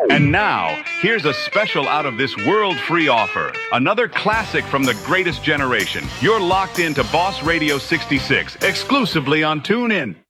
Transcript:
And now, here's a special out of this world free offer. Another classic from the greatest generation. You're locked into Boss Radio 66, exclusively on TuneIn.